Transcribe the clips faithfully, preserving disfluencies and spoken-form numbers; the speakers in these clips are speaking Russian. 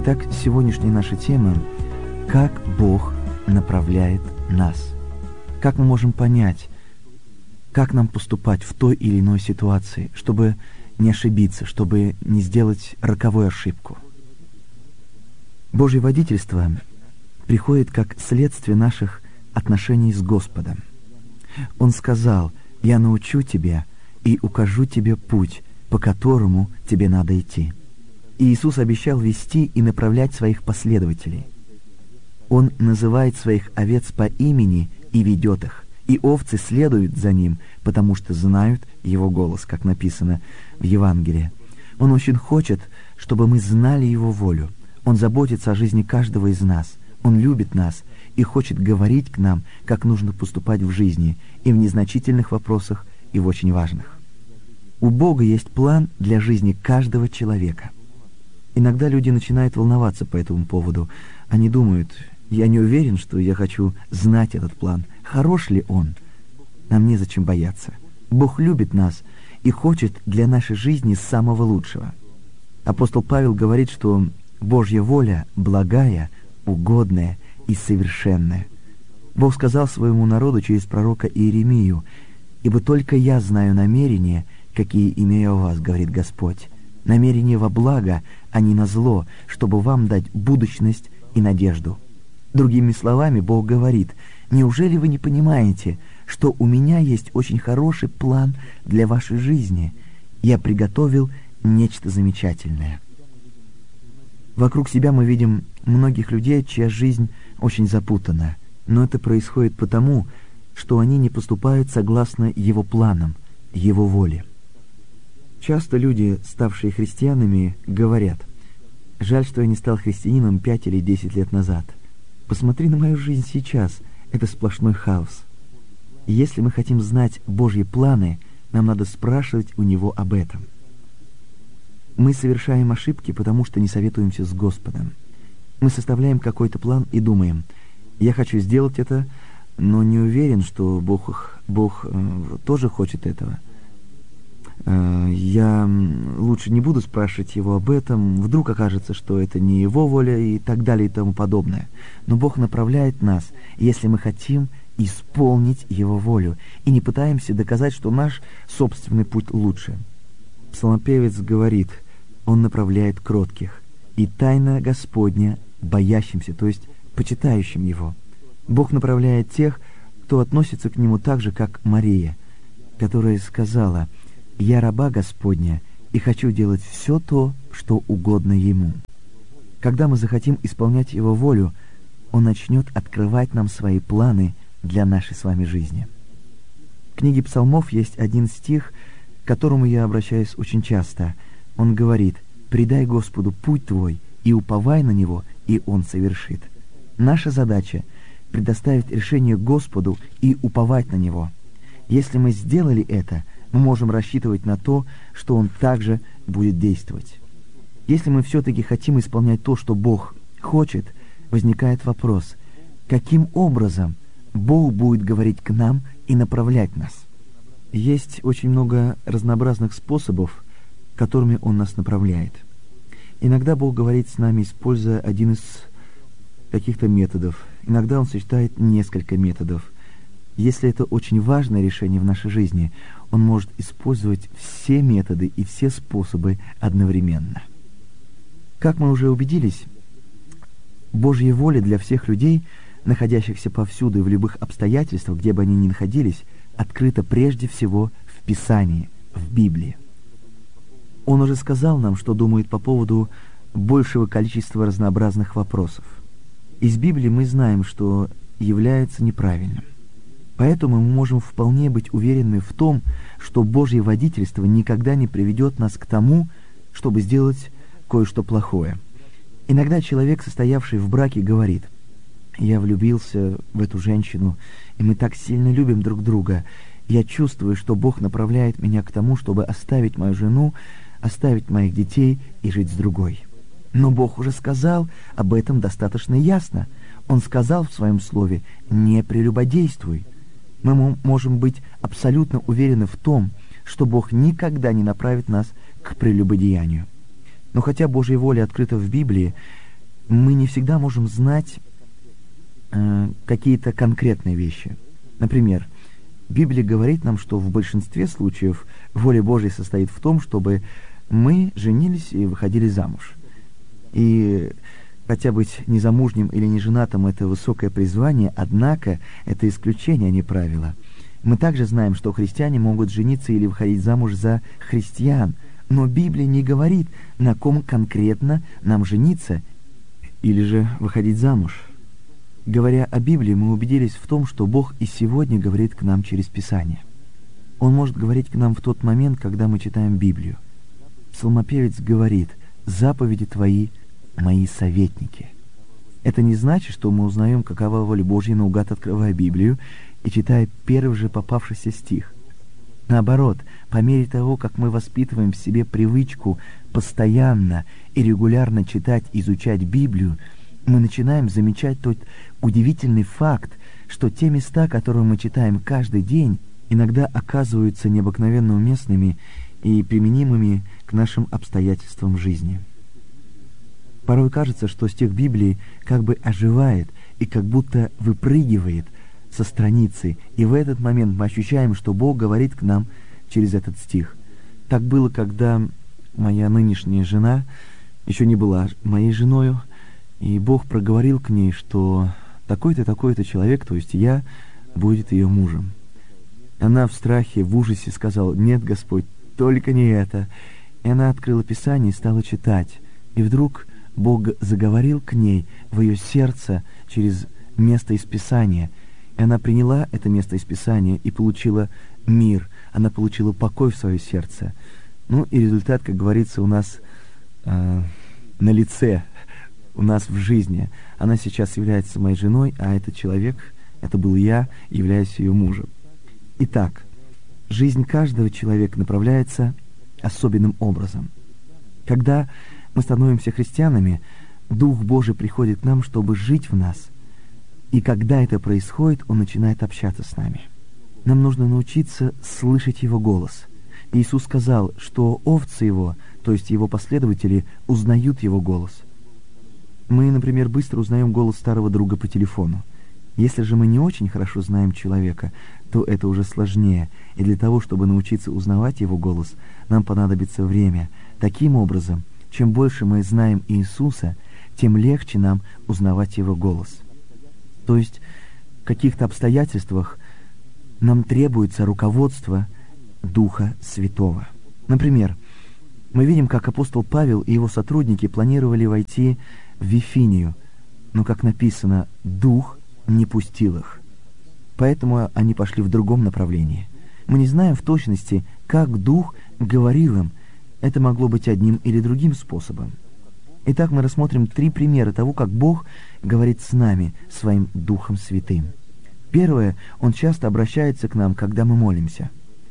Итак, сегодняшняя наша тема — как Бог направляет нас. Как мы можем понять, как нам поступать в той или иной ситуации, чтобы не ошибиться, чтобы не сделать роковую ошибку. Божье водительство приходит как следствие наших отношений с Господом. Он сказал: «Я научу тебя и укажу тебе путь, по которому тебе надо идти». И Иисус обещал вести и направлять своих последователей. Он называет своих овец по имени и ведет их, и овцы следуют за ним, потому что знают его голос, как написано в Евангелии. Он очень хочет, чтобы мы знали его волю. Он заботится о жизни каждого из нас. Он любит нас и хочет говорить к нам, как нужно поступать в жизни, и в незначительных вопросах, и в очень важных. У Бога есть план для жизни каждого человека. Иногда люди начинают волноваться по этому поводу. Они думают: «Я не уверен, что я хочу знать этот план. Хорош ли он?» Нам незачем бояться. Бог любит нас и хочет для нашей жизни самого лучшего. Апостол Павел говорит, что Божья воля благая, угодная и совершенная. Бог сказал своему народу через пророка Иеремию: «Ибо только я знаю намерения, какие имею о вас, говорит Господь, намерения во благо, а не на зло, чтобы вам дать будущность и надежду». Другими словами, Бог говорит: «Неужели вы не понимаете, что у меня есть очень хороший план для вашей жизни? Я приготовил нечто замечательное». Вокруг себя мы видим многих людей, чья жизнь очень запутана, но это происходит потому, что они не поступают согласно Его планам, Его воле. Часто люди, ставшие христианами, говорят: «Жаль, что я не стал христианином пять или десять лет назад. Посмотри на мою жизнь сейчас, это сплошной хаос». И если мы хотим знать Божьи планы, нам надо спрашивать у Него об этом. Мы совершаем ошибки, потому что не советуемся с Господом. Мы составляем какой-то план и думаем: «Я хочу сделать это, но не уверен, что Бог, Бог э, тоже хочет этого. Э, я лучше не буду спрашивать Его об этом, вдруг окажется, что это не Его воля», и так далее и тому подобное. Но Бог направляет нас, если мы хотим исполнить Его волю и не пытаемся доказать, что наш собственный путь лучше. Псалмопевец говорит: «Он направляет кротких, и тайна Господня боящимся», то есть почитающим Его. Бог направляет тех, кто относится к Нему так же, как Мария, которая сказала: «Я раба Господня, и хочу делать все то, что угодно Ему». Когда мы захотим исполнять Его волю, Он начнет открывать нам свои планы для нашей с вами жизни. В книге Псалмов есть один стих, к которому я обращаюсь очень часто. Он говорит: «Предай Господу путь твой, и уповай на Него, и Он совершит». Наша задача — предоставить решение Господу и уповать на Него. Если мы сделали это, мы можем рассчитывать на то, что Он также будет действовать. Если мы все-таки хотим исполнять то, что Бог хочет, возникает вопрос: каким образом Бог будет говорить к нам и направлять нас? Есть очень много разнообразных способов, которыми Он нас направляет. Иногда Бог говорит с нами, используя один из каких-то методов. Иногда Он сочетает несколько методов. Если это очень важное решение в нашей жизни, Он может использовать все методы и все способы одновременно. Как мы уже убедились, Божья воля для всех людей, находящихся повсюду и в любых обстоятельствах, где бы они ни находились, открыта прежде всего в Писании, в Библии. Он уже сказал нам, что думает по поводу большего количества разнообразных вопросов. Из Библии мы знаем, что является неправильным. Поэтому мы можем вполне быть уверены в том, что Божье водительство никогда не приведет нас к тому, чтобы сделать кое-что плохое. Иногда человек, состоявший в браке, говорит: «Я влюбился в эту женщину, и мы так сильно любим друг друга. Я чувствую, что Бог направляет меня к тому, чтобы оставить мою жену, оставить моих детей и жить с другой». Но Бог уже сказал об этом достаточно ясно. Он сказал в Своем Слове: «Не прелюбодействуй». Мы можем быть абсолютно уверены в том, что Бог никогда не направит нас к прелюбодеянию. Но хотя Божья воля открыта в Библии, мы не всегда можем знать э, какие-то конкретные вещи. Например, Библия говорит нам, что в большинстве случаев воля Божья состоит в том, чтобы мы женились и выходили замуж. И хотя быть незамужним или неженатым — это высокое призвание, однако это исключение, а не правило. Мы также знаем, что христиане могут жениться или выходить замуж за христиан, но Библия не говорит, на ком конкретно нам жениться или же выходить замуж. Говоря о Библии, мы убедились в том, что Бог и сегодня говорит к нам через Писание. Он может говорить к нам в тот момент, когда мы читаем Библию. Псалмопевец говорит: «Заповеди Твои — мои советники». Это не значит, что мы узнаем, какова воля Божья, наугад открывая Библию и читая первый же попавшийся стих. Наоборот, по мере того, как мы воспитываем в себе привычку постоянно и регулярно читать и изучать Библию, мы начинаем замечать тот удивительный факт, что те места, которые мы читаем каждый день, иногда оказываются необыкновенно уместными и применимыми к нашим обстоятельствам жизни. Порой кажется, что стих Библии как бы оживает и как будто выпрыгивает со страницы, и в этот момент мы ощущаем, что Бог говорит к нам через этот стих. Так было, когда моя нынешняя жена еще не была моей женою, и Бог проговорил к ней, что такой-то, такой-то человек, то есть я, будет ее мужем. Она в страхе, в ужасе сказала: «Нет, Господь, только не это». И она открыла Писание и стала читать. И вдруг Бог заговорил к ней в ее сердце через место из Писания. И она приняла это место из Писания и получила мир. Она получила покой в свое сердце. Ну и результат, как говорится, у нас э, на лице, у нас в жизни. Она сейчас является моей женой, а этот человек, это был я, являюсь ее мужем. Итак, жизнь каждого человека направляется особенным образом. Когда мы становимся христианами, Дух Божий приходит к нам, чтобы жить в нас. И когда это происходит, Он начинает общаться с нами. Нам нужно научиться слышать Его голос. Иисус сказал, что овцы Его, то есть Его последователи, узнают Его голос. Мы, например, быстро узнаем голос старого друга по телефону. Если же мы не очень хорошо знаем человека, то это уже сложнее, и для того, чтобы научиться узнавать его голос, нам понадобится время. Таким образом, чем больше мы знаем Иисуса, тем легче нам узнавать Его голос. То есть в каких-то обстоятельствах нам требуется руководство Духа Святого. Например, мы видим, как апостол Павел и его сотрудники планировали войти в Вифинию, но, как написано, Дух не пустил их. Поэтому они пошли в другом направлении. Мы не знаем в точности, как Дух говорил им. Это могло быть одним или другим способом. Итак, мы рассмотрим три примера того, как Бог говорит с нами, Своим Духом Святым. Первое, Он часто обращается к нам, когда мы молимся.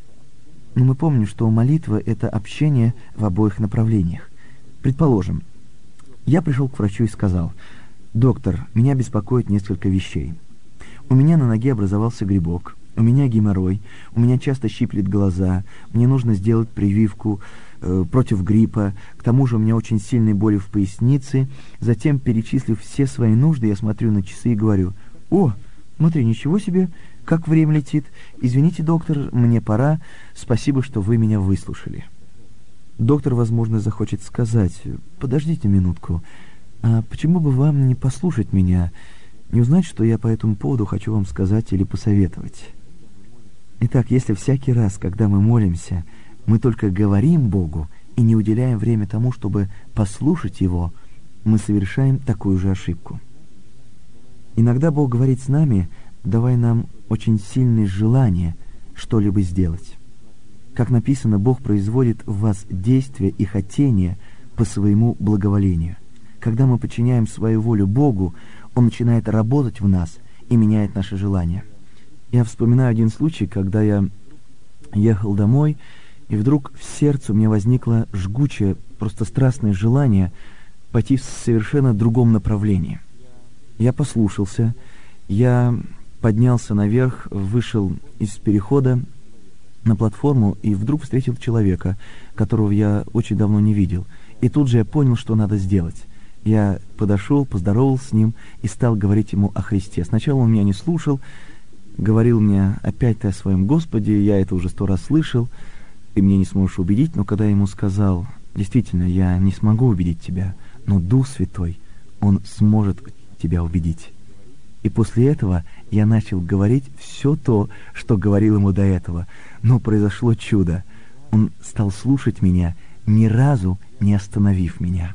Но мы помним, что молитва — это общение в обоих направлениях. Предположим, я пришел к врачу и сказал: «Доктор, меня беспокоит несколько вещей. У меня на ноге образовался грибок, у меня геморрой, у меня часто щиплет глаза, мне нужно сделать прививку э, против гриппа, к тому же у меня очень сильные боли в пояснице». Затем, перечислив все свои нужды, я смотрю на часы и говорю: «О, смотри, ничего себе, как время летит. Извините, доктор, мне пора. Спасибо, что вы меня выслушали». Доктор, возможно, захочет сказать: «Подождите минутку, а почему бы вам не послушать меня, не узнать, что я по этому поводу хочу вам сказать или посоветовать?» Итак, если всякий раз, когда мы молимся, мы только говорим Богу и не уделяем время тому, чтобы послушать Его, мы совершаем такую же ошибку. Иногда Бог говорит с нами, давая нам очень сильное желание что-либо сделать. Как написано, Бог производит в вас действия и хотения по своему благоволению. Когда мы подчиняем свою волю Богу, Он начинает работать в нас и меняет наши желания. Я вспоминаю один случай, когда я ехал домой, и вдруг в сердце у меня возникло жгучее, просто страстное желание пойти в совершенно другом направлении. Я послушался, я поднялся наверх, вышел из перехода на платформу и вдруг встретил человека, которого я очень давно не видел. И тут же я понял, что надо сделать. Я подошел, поздоровался с ним и стал говорить ему о Христе. Сначала он меня не слушал, говорил мне: опять ты о своем Господе, я это уже сто раз слышал, ты меня не сможешь убедить. Но когда я ему сказал: действительно, я не смогу убедить тебя, но Дух Святой, Он сможет тебя убедить. И после этого я начал говорить все то, что говорил ему до этого. Но произошло чудо. Он стал слушать меня, ни разу не остановив меня.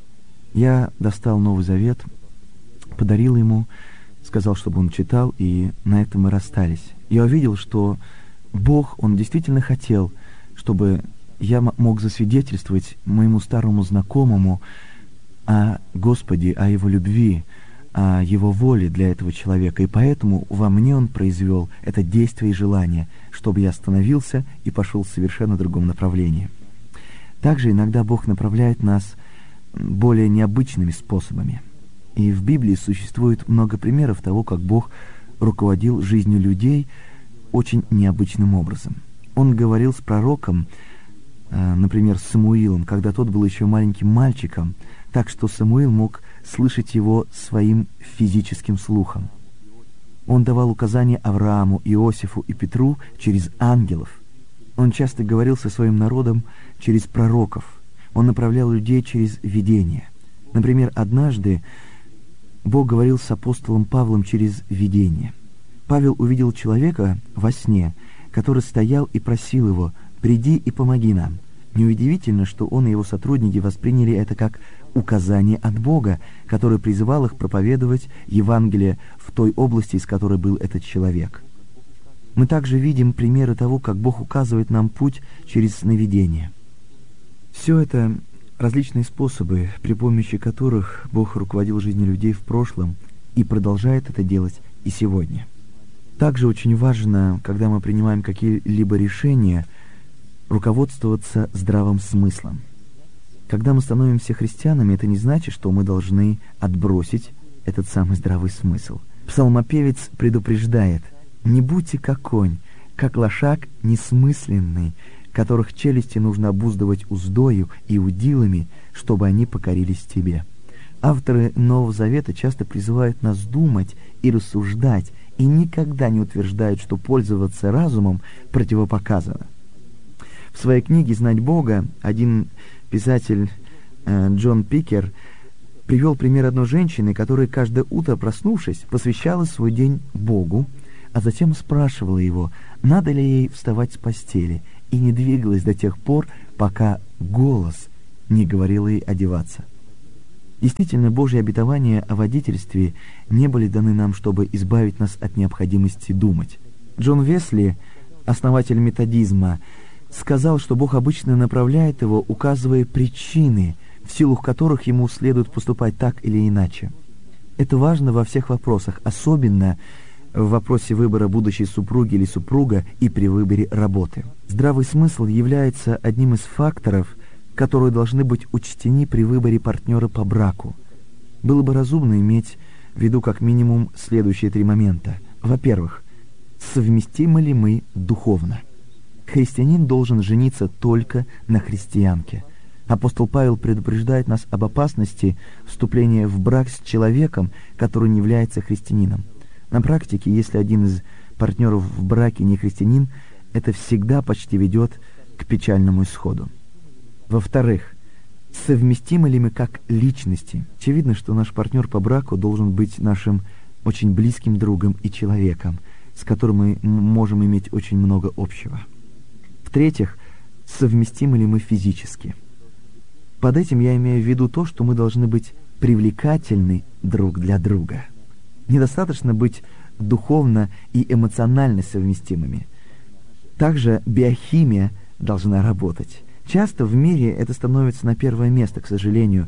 Я достал Новый Завет, подарил ему, сказал, чтобы он читал, и на этом мы расстались. Я увидел, что Бог, Он действительно хотел, чтобы я мог засвидетельствовать моему старому знакомому о Господе, о Его любви, о Его воле для этого человека. И поэтому во мне Он произвел это действие и желание, чтобы я остановился и пошел в совершенно другом направлении. Также иногда Бог направляет нас более необычными способами. И в Библии существует много примеров того, как Бог руководил жизнью людей очень необычным образом. Он говорил с пророком, например, с Самуилом, когда тот был еще маленьким мальчиком, так что Самуил мог слышать его своим физическим слухом. Он давал указания Аврааму, Иосифу и Петру через ангелов. Он часто говорил со своим народом через пророков. Он направлял людей через видение. Например, однажды Бог говорил с апостолом Павлом через видение. Павел увидел человека во сне, который стоял и просил его: «Приди и помоги нам». Неудивительно, что он и его сотрудники восприняли это как указание от Бога, который призывал их проповедовать Евангелие в той области, из которой был этот человек. Мы также видим примеры того, как Бог указывает нам путь через сновидение. Все это различные способы, при помощи которых Бог руководил жизнью людей в прошлом и продолжает это делать и сегодня. Также очень важно, когда мы принимаем какие-либо решения, руководствоваться здравым смыслом. Когда мы становимся христианами, это не значит, что мы должны отбросить этот самый здравый смысл. Псалмопевец предупреждает: «Не будьте как конь, как лошак несмысленный, которых челюсти нужно обуздывать уздою и удилами, чтобы они покорились тебе». Авторы Нового Завета часто призывают нас думать и рассуждать, и никогда не утверждают, что пользоваться разумом противопоказано. В своей книге «Знать Бога» один писатель э, Джон Пикер привел пример одной женщины, которая каждое утро, проснувшись, посвящала свой день Богу, а затем спрашивала его, надо ли ей вставать с постели, и не двигалась до тех пор, пока голос не говорил ей одеваться. Действительно, Божьи обетования о водительстве не были даны нам, чтобы избавить нас от необходимости думать. Джон Весли, основатель методизма, сказал, что Бог обычно направляет его, указывая причины, в силу которых ему следует поступать так или иначе. Это важно во всех вопросах, особенно в вопросе выбора будущей супруги или супруга и при выборе работы. Здравый смысл является одним из факторов, которые должны быть учтены при выборе партнера по браку. Было бы разумно иметь в виду как минимум следующие три момента. Во-первых, совместимы ли мы духовно? Христианин должен жениться только на христианке. Апостол Павел предупреждает нас об опасности вступления в брак с человеком, который не является христианином. На практике, если один из партнеров в браке не христианин, это всегда почти ведет к печальному исходу. Во-вторых, совместимы ли мы как личности? Очевидно, что наш партнер по браку должен быть нашим очень близким другом и человеком, с которым мы можем иметь очень много общего. В-третьих, совместимы ли мы физически? Под этим я имею в виду то, что мы должны быть привлекательны друг для друга. Недостаточно быть духовно и эмоционально совместимыми. Также биохимия должна работать. Часто в мире это становится на первое место, к сожалению,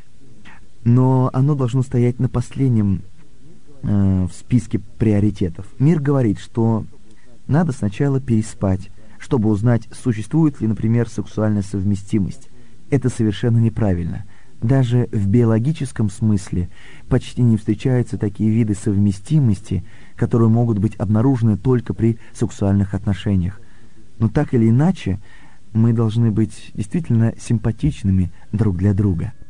но оно должно стоять на последнем э, в списке приоритетов. Мир говорит, что надо сначала переспать, чтобы узнать, существует ли, например, сексуальная совместимость. Это совершенно неправильно. Даже в биологическом смысле почти не встречаются такие виды совместимости, которые могут быть обнаружены только при сексуальных отношениях. Но так или иначе, мы должны быть действительно симпатичными друг для друга.